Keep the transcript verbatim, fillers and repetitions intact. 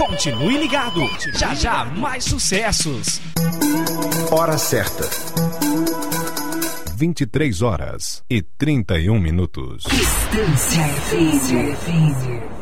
Continue ligado. Já já mais sucessos. Hora certa. vinte e três horas e trinta e um minutos. Distância F M.